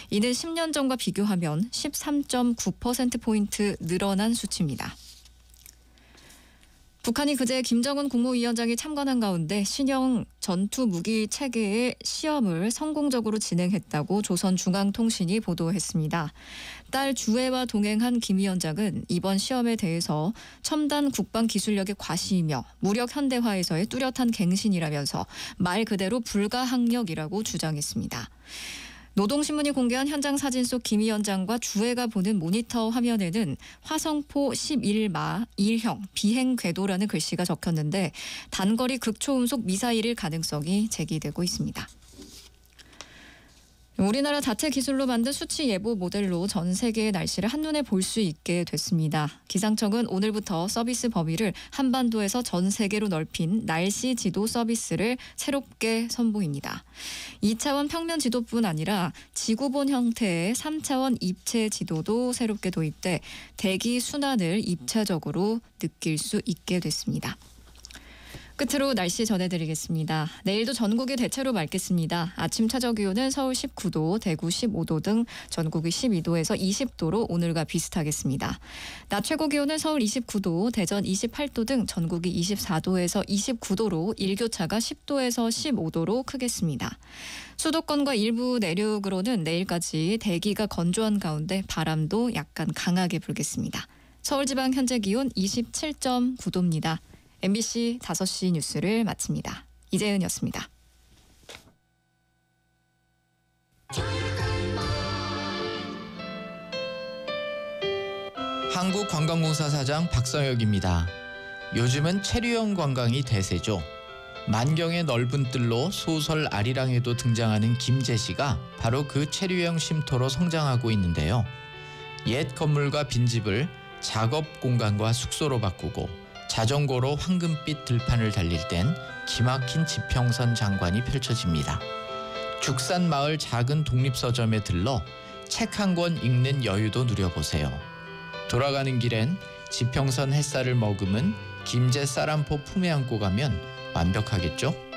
이는 10년 전과 비교하면 13.9%포인트 늘어난 수치입니다. 북한이 그제 김정은 국무위원장이 참관한 가운데 신형 전투무기 체계의 시험을 성공적으로 진행했다고 조선중앙통신이 보도했습니다. 딸 주애와 동행한 김 위원장은 이번 시험에 대해서 첨단 국방기술력의 과시이며 무력 현대화에서의 뚜렷한 갱신이라면서 말 그대로 불가항력이라고 주장했습니다. 노동신문이 공개한 현장 사진 속 김 위원장과 주애가 보는 모니터 화면에는 화성포 11마 1형 비행 궤도라는 글씨가 적혔는데 단거리 극초음속 미사일일 가능성이 제기되고 있습니다. 우리나라 자체 기술로 만든 수치 예보 모델로 전 세계의 날씨를 한눈에 볼 수 있게 됐습니다. 기상청은 오늘부터 서비스 범위를 한반도에서 전 세계로 넓힌 날씨 지도 서비스를 새롭게 선보입니다. 2차원 평면 지도뿐 아니라 지구본 형태의 3차원 입체 지도도 새롭게 도입돼 대기 순환을 입체적으로 느낄 수 있게 됐습니다. 끝으로 날씨 전해드리겠습니다. 내일도 전국이 대체로 맑겠습니다. 아침 최저 기온은 서울 19도, 대구 15도 등 전국이 12도에서 20도로 오늘과 비슷하겠습니다. 낮 최고 기온은 서울 29도, 대전 28도 등 전국이 24도에서 29도로 일교차가 10도에서 15도로 크겠습니다. 수도권과 일부 내륙으로는 내일까지 대기가 건조한 가운데 바람도 약간 강하게 불겠습니다. 서울지방 현재 기온 27.9도입니다. MBC 5시 뉴스를 마칩니다. 이재은이었습니다. 한국관광공사 사장 박성혁입니다. 요즘은 체류형 관광이 대세죠. 만경의 넓은 뜰로 소설 아리랑에도 등장하는 김제시가 바로 그 체류형 쉼터로 성장하고 있는데요. 옛 건물과 빈집을 작업 공간과 숙소로 바꾸고 자전거로 황금빛 들판을 달릴 땐 기막힌 지평선 장관이 펼쳐집니다. 죽산 마을 작은 독립서점에 들러 책 한 권 읽는 여유도 누려보세요. 돌아가는 길엔 지평선 햇살을 머금은 김제 쌀한포 품에 안고 가면 완벽하겠죠?